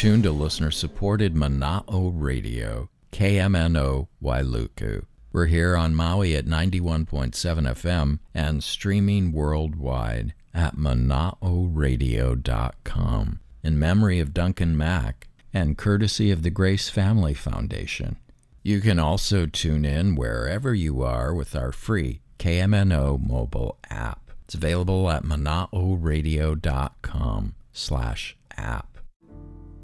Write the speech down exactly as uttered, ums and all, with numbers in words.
tuned to listener-supported Mana'o Radio, K M N O Wailuku. We're here on Maui at ninety-one point seven F M and streaming worldwide at mana'o radio dot com in memory of Duncan Mack and courtesy of the Grace Family Foundation. You can also tune in wherever you are with our free K M N O mobile app. It's available at mana'o radio dot com slash app.